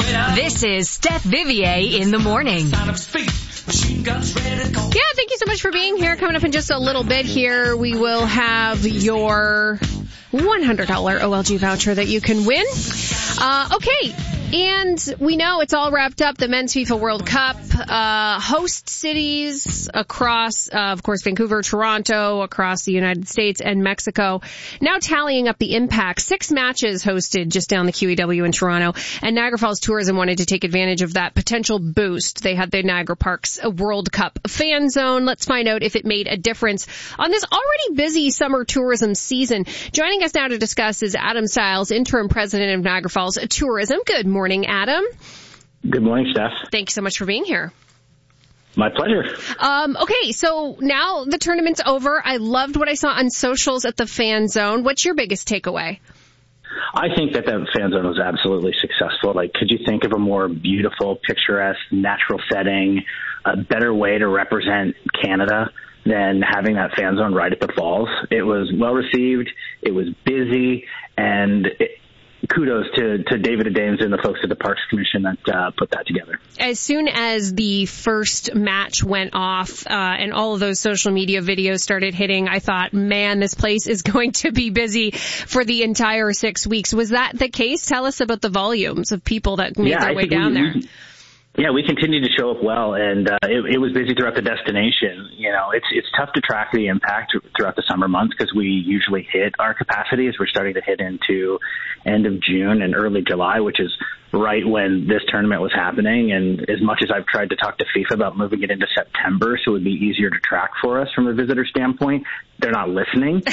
This is Steph Vivier in the morning. Yeah, thank you so much for being here. Coming up in just a little bit here, we will have your $100 OLG voucher that you can win. Okay. And we know it's all wrapped up. The Men's FIFA World Cup, host cities across, of course, Vancouver, Toronto, across the United States and Mexico. Now tallying up the impact. 6 matches hosted just down the QEW in Toronto. And Niagara Falls Tourism wanted to take advantage of that potential boost. They had the Niagara Parks World Cup fan zone. Let's find out if it made a difference on this already busy summer tourism season. Joining us now to discuss is Adam Stiles, interim president of Niagara Falls Tourism. Good morning, Adam. Good morning, Steph. Thank you so much for being here. My pleasure. Okay, so now the tournament's over. I loved what I saw on socials at the fan zone. What's your biggest takeaway? I think that fan zone was absolutely successful. Like, could you think of a more beautiful, picturesque, natural setting, a better way to represent Canada than having that fan zone right at the falls? It was well received. It was busy, and kudos to David Adames and the folks at the Parks Commission that put that together. As soon as the first match went off and all of those social media videos started hitting, I thought, man, this place is going to be busy for the entire 6 weeks. Was that the case? Tell us about the volumes of people that made their way down there. Yeah, we continued to show up well, and it was busy throughout the destination. You know, it's tough to track the impact throughout the summer months because we usually hit our capacities. We're starting to hit into end of June and early July, which is right when this tournament was happening. And as much as I've tried to talk to FIFA about moving it into September so it would be easier to track for us from a visitor standpoint, they're not listening.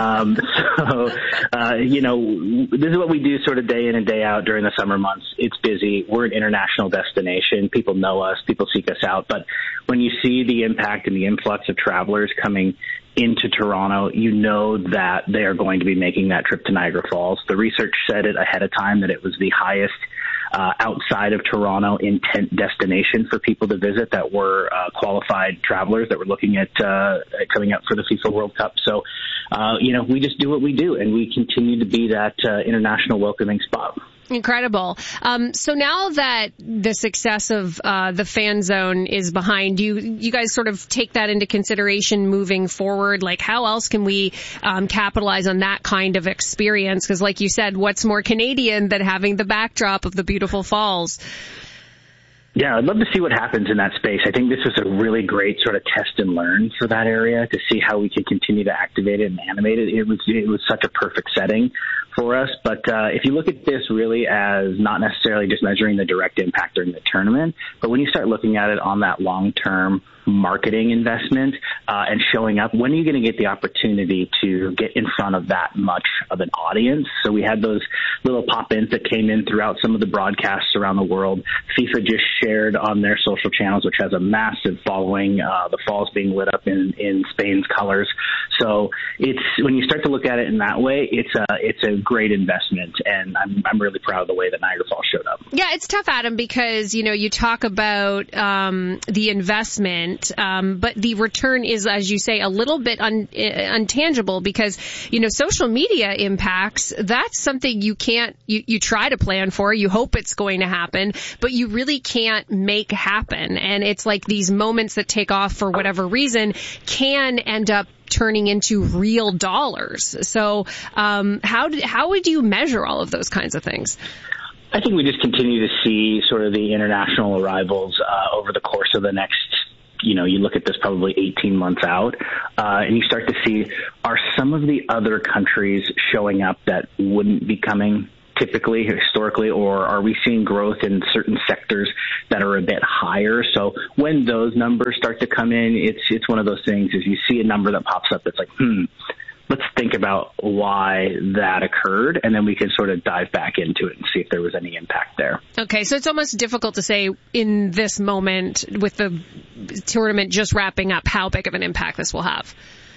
You know, this is what we do sort of day in and day out during the summer months. It's busy. We're an international destination. People know us. People seek us out. But when you see the impact and the influx of travelers coming into Toronto, you know that they are going to be making that trip to Niagara Falls. The research said it ahead of time that it was the highest outside of Toronto intent destination for people to visit that were qualified travelers that were looking at coming up for the FIFA World Cup. So, you know, we just do what we do, and we continue to be that international welcoming spot. Incredible. So now that the success of the fan zone is behind you, you guys sort of take that into consideration moving forward. Like, how else can we capitalize on that kind of experience? Because, like you said, what's more Canadian than having the backdrop of the beautiful falls? Yeah, I'd love to see what happens in that space. I think this was a really great sort of test and learn for that area to see how we can continue to activate it and animate it. It was such a perfect setting for us. But if you look at this really as not necessarily just measuring the direct impact during the tournament, but when you start looking at it on that long-term marketing investment and showing up, when are you going to get the opportunity to get in front of that much of an audience? So we had those little pop-ins that came in throughout some of the broadcasts around the world. FIFA just shared on their social channels, which has a massive following, the falls being lit up in Spain's colors. So it's, when you start to look at it in that way, it's a great investment, and I'm really proud of the way that Niagara Falls showed up. Yeah, it's tough, Adam, because, you know, you talk about the investment, but the return is, as you say, a little bit untangible because, you know, social media impacts, that's something you can't, you try to plan for, you hope it's going to happen, but you really can't make happen. And it's like these moments that take off for whatever reason can end up turning into real dollars. So how would you measure all of those kinds of things? I think we just continue to see sort of the international arrivals over the course of the next, you know, you look at this probably 18 months out, and you start to see, are some of the other countries showing up that wouldn't be coming typically, historically, or are we seeing growth in certain sectors that are a bit higher? So when those numbers start to come in, it's one of those things, is you see a number that pops up that's like, let's think about why that occurred, and then we can sort of dive back into it and see if there was any impact there. Okay, so it's almost difficult to say in this moment with the tournament just wrapping up how big of an impact this will have.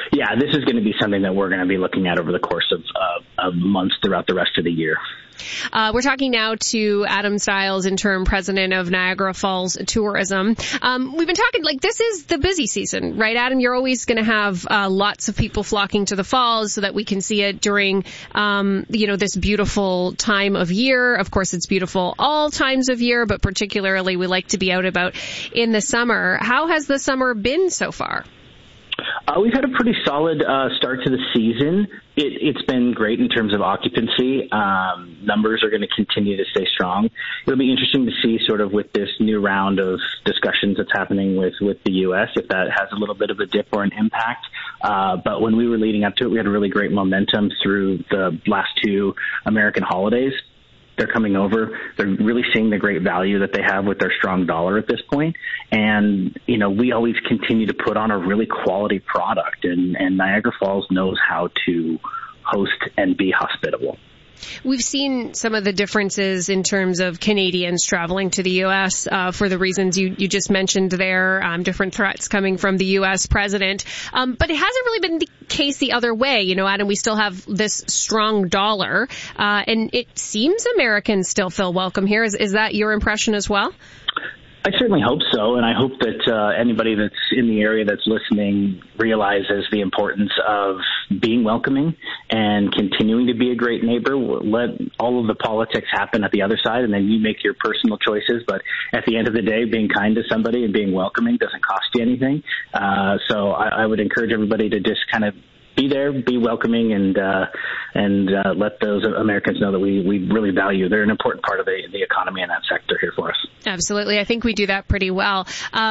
Yeah, this is going to be something that we're going to be looking at over the course of months throughout the rest of the year. We're talking now to Adam Stiles, interim president of Niagara Falls Tourism. We've been talking, this is the busy season, right, Adam? You're always going to have lots of people flocking to the falls so that we can see it during, this beautiful time of year. Of course, it's beautiful all times of year, but particularly we like to be out about in the summer. How has the summer been so far? We've had a pretty solid start to the season. It's been great in terms of occupancy. Numbers are going to continue to stay strong. It'll be interesting to see sort of with this new round of discussions that's happening with the U.S. if that has a little bit of a dip or an impact. But when we were leading up to it, we had a really great momentum through the last two American holidays. They're coming over. They're really seeing the great value that they have with their strong dollar at this point. And, we always continue to put on a really quality product, and Niagara Falls knows how to host and be hospitable. We've seen some of the differences in terms of Canadians traveling to the U.S. For the reasons you just mentioned there, different threats coming from the U.S. president. But it hasn't really been the case the other way. Adam, we still have this strong dollar, and it seems Americans still feel welcome here. Is that your impression as well? I certainly hope so, and I hope that anybody that's in the area that's listening realizes the importance of being welcoming and continuing to be a great neighbor. Let all of the politics happen at the other side, and then you make your personal choices. But at the end of the day, being kind to somebody and being welcoming doesn't cost you anything. So I would encourage everybody to just kind of be there, be welcoming, and let those Americans know that we really value. They're an important part of the economy in that sector here for us. Absolutely. I think we do that pretty well.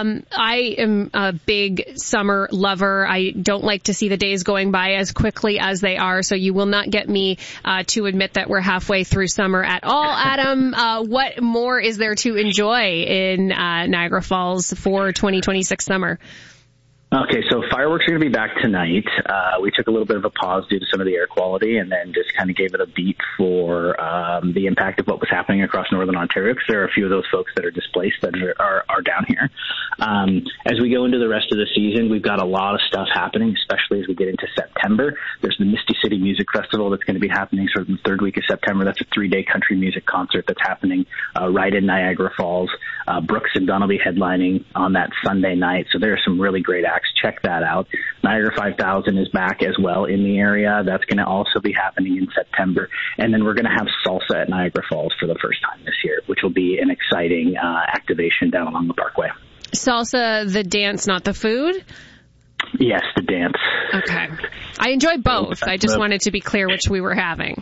I am a big summer lover. I don't like to see the days going by as quickly as they are, so you will not get me to admit that we're halfway through summer at all. Adam, what more is there to enjoy in Niagara Falls for 2026 summer? Okay, so fireworks are going to be back tonight. We took a little bit of a pause due to some of the air quality, and then just kind of gave it a beat for the impact of what was happening across Northern Ontario, because there are a few of those folks that are displaced that are down here. As we go into the rest of the season, we've got a lot of stuff happening, especially as we get into September. There's the Misty City Music Festival that's going to be happening sort of the third week of September. That's a 3-day country music concert that's happening right in Niagara Falls. Brooks and Dunn will be headlining on that Sunday night, so there are some really great acts. Check that out. Niagara 5000 is back as well in the area. That's going to also be happening in September. And then we're going to have salsa at Niagara Falls for the first time this year, which will be an exciting activation down along the Parkway. Salsa, the dance, not the food? Yes, the dance. Okay. I enjoy both. I just wanted to be clear which we were having.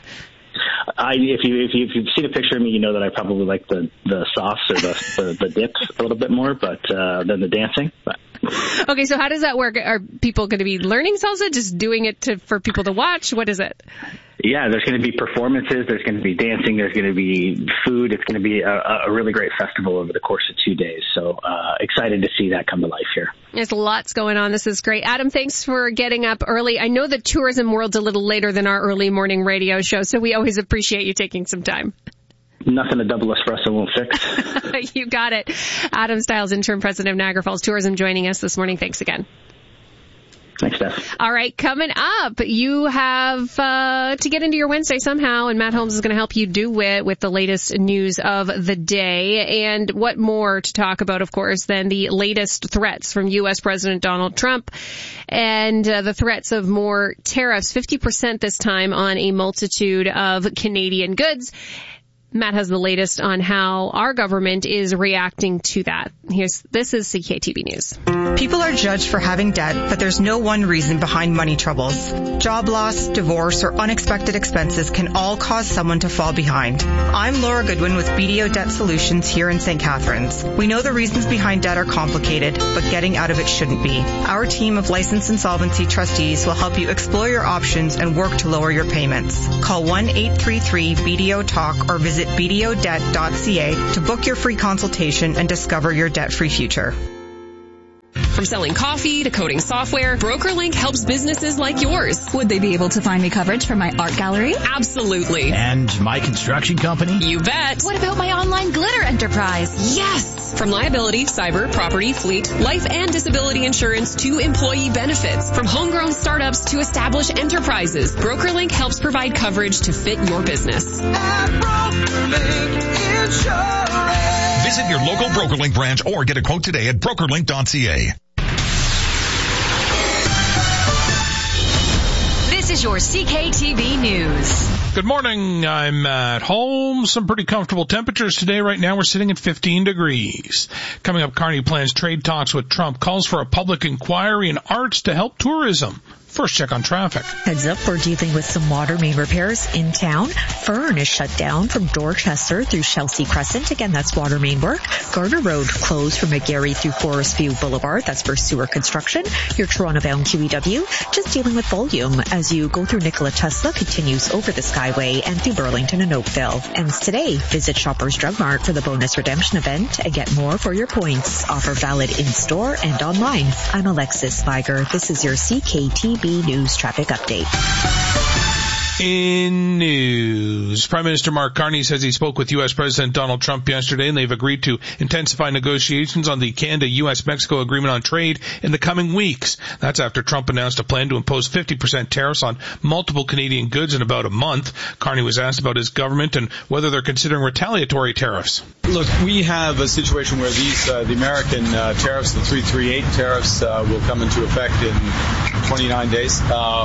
If you've seen a picture of me, you know that I probably like the sauce or the dips a little bit more, but than the dancing. But. Okay, so how does that work? Are people going to be learning salsa, just doing it for people to watch? What is it? Yeah, there's going to be performances, there's going to be dancing, there's going to be food. It's going to be a really great festival over the course of 2 days. So excited to see that come to life here. There's lots going on. This is great. Adam, thanks for getting up early. I know the tourism world's a little later than our early morning radio show, so we always appreciate you taking some time. Nothing a double espresso won't fix. You got it. Adam Stiles, interim president of Niagara Falls Tourism, joining us this morning. Thanks again. Thanks, Steph. All right, coming up, you have to get into your Wednesday somehow, and Matt Holmes is going to help you do it with the latest news of the day. And what more to talk about, of course, than the latest threats from U.S. President Donald Trump and the threats of more tariffs, 50% this time on a multitude of Canadian goods. Matt has the latest on how our government is reacting to that. This is CKTV News. People are judged for having debt, but there's no one reason behind money troubles. Job loss, divorce, or unexpected expenses can all cause someone to fall behind. I'm Laura Goodwin with BDO Debt Solutions here in St. Catharines. We know the reasons behind debt are complicated, but getting out of it shouldn't be. Our team of licensed insolvency trustees will help you explore your options and work to lower your payments. Call 1-833-BDO-TALK or visit bdodebt.ca to book your free consultation and discover your debt-free future. From selling coffee to coding software, BrokerLink helps businesses like yours. Would they be able to find me coverage for my art gallery? Absolutely. And my construction company? You bet. What about my online glitter enterprise? enterprise. Yes! From liability, cyber, property, fleet, life and disability insurance to employee benefits. From homegrown startups to established enterprises, BrokerLink helps provide coverage to fit your business. Visit your local BrokerLink branch or get a quote today at brokerlink.ca. This is your CKTB News. Good morning. I'm at home. Some pretty comfortable temperatures today. Right now we're sitting at 15 degrees. Coming up, Carney plans trade talks with Trump, calls for a public inquiry in arts to help tourism. First check on traffic. Heads up, we're dealing with some water main repairs in town. Fern is shut down from Dorchester through Chelsea Crescent. Again, that's water main work. Garter Road closed from McGarry through Forest View Boulevard. That's for sewer construction. Your Toronto-bound QEW just dealing with volume as you go through Nikola Tesla, continues over the Skyway and through Burlington and Oakville. Ends today. Visit Shoppers Drug Mart for the bonus redemption event and get more for your points. Offer valid in-store and online. I'm Alexis Viger. This is your CKTB News Traffic Update. In news, Prime Minister Mark Carney says he spoke with U.S. President Donald Trump yesterday and they've agreed to intensify negotiations on the Canada-U.S.-Mexico agreement on trade in the coming weeks. That's after Trump announced a plan to impose 50% tariffs on multiple Canadian goods in about a month. Carney was asked about his government and whether they're considering retaliatory tariffs. Look, we have a situation where these, the American tariffs, the 338 tariffs, will come into effect in 29 days.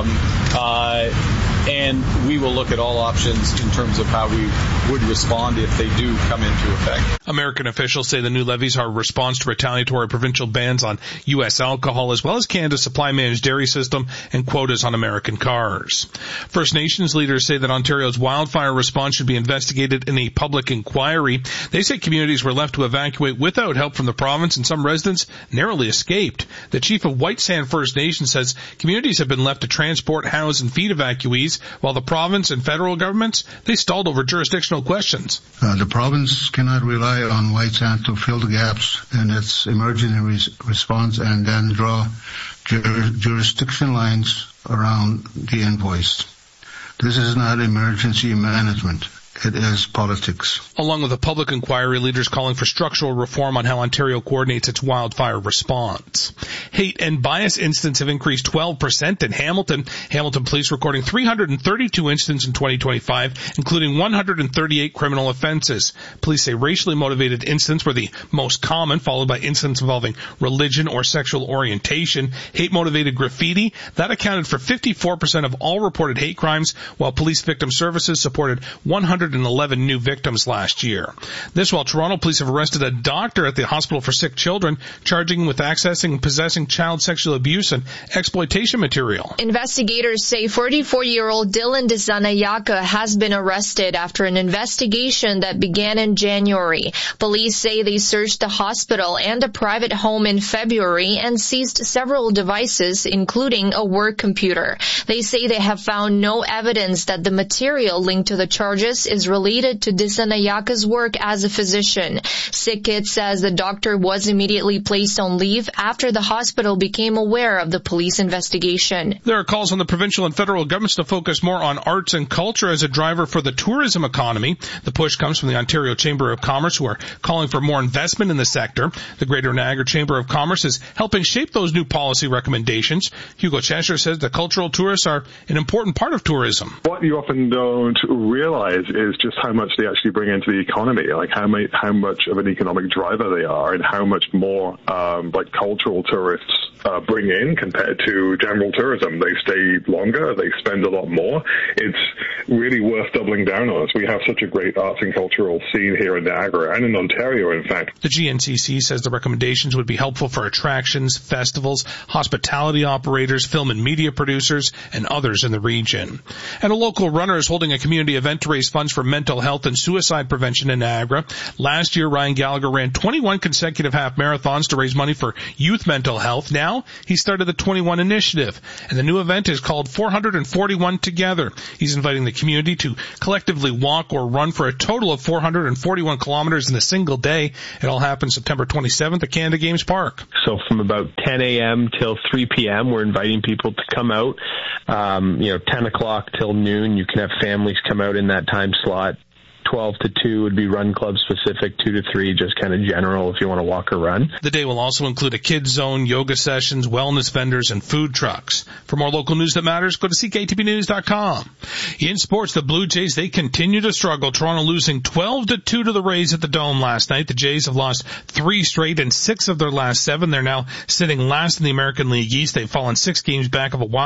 And we will look at all options in terms of how we would respond if they do come into effect. American officials say the new levies are a response to retaliatory provincial bans on U.S. alcohol, as well as Canada's supply-managed dairy system and quotas on American cars. First Nations leaders say that Ontario's wildfire response should be investigated in a public inquiry. They say communities were left to evacuate without help from the province, and some residents narrowly escaped. The chief of White Sand First Nation says communities have been left to transport, house, and feed evacuees, while the province and federal governments, they stalled over jurisdictional questions. The province cannot rely on White Sand to fill the gaps in its emergency response and then draw jurisdiction lines around the invoice. This is not emergency management. It is politics. Along with a public inquiry, leaders calling for structural reform on how Ontario coordinates its wildfire response. Hate and bias incidents have increased 12% in Hamilton. Hamilton police recording 332 incidents in 2025, including 138 criminal offenses. Police say racially motivated incidents were the most common, followed by incidents involving religion or sexual orientation. Hate-motivated graffiti, that accounted for 54% of all reported hate crimes, while police victim services supported 111 new victims last year. This while Toronto police have arrested a doctor at the Hospital for Sick Children, charging him with accessing and possessing child sexual abuse and exploitation material. Investigators say 44-year-old Dylan Desanayaka has been arrested after an investigation that began in January. Police say they searched the hospital and a private home in February and seized several devices, including a work computer. They say they have found no evidence that the material linked to the charges is related to Desanayaka's work as a physician. SickKids says the doctor was immediately placed on leave after the hospital became aware of the police investigation. There are calls on the provincial and federal governments to focus more on arts and culture as a driver for the tourism economy. The push comes from the Ontario Chamber of Commerce, who are calling for more investment in the sector. The Greater Niagara Chamber of Commerce is helping shape those new policy recommendations. Hugo Cheshire says the cultural tourists are an important part of tourism. What you often don't realize is just how much they actually bring into the economy, like how much of an economic driver they are, and how much more cultural tourists bring in compared to general tourism. They stay longer, they spend a lot more. It's really worth doubling down on us. We have such a great arts and cultural scene here in Niagara and in Ontario, in fact. The GNCC says the recommendations would be helpful for attractions, festivals, hospitality operators, film and media producers, and others in the region. And a local runner is holding a community event to raise funds for mental health and suicide prevention in Niagara. Last year, Ryan Gallagher ran 21 consecutive half marathons to raise money for youth mental health. Now, he started the 21 initiative, and the new event is called 441 Together. He's inviting the community to collectively walk or run for a total of 441 kilometers in a single day. It all happens September 27th at Canada Games Park. So from about 10 a.m. till 3 p.m., we're inviting people to come out. 10 o'clock till noon, you can have families come out in that time slot. 12 to 2 would be run club specific, 2 to 3 just kind of general if you want to walk or run. The day will also include a kids zone, yoga sessions, wellness vendors, and food trucks. For more local news that matters, go to CKTBnews.com. In sports, the Blue Jays, they continue to struggle. Toronto losing 12 to 2 to the Rays at the Dome last night. The Jays have lost 3 straight and 6 of their last 7. They're now sitting last in the American League East. They've fallen 6 games back of a wild